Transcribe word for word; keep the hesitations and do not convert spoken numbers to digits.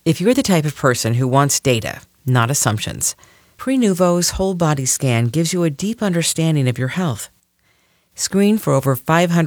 If you're the type of person who wants data, not assumptions, Prenuvo's whole body scan gives you a deep understanding of your health. Screen for over five hundred